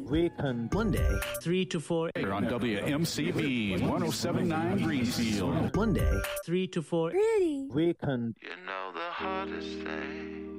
Weekend. Monday, 3 to 4 on WMCB 107.9 Greenfield. Monday, 3 to 4 Weekend. You know the hardest thing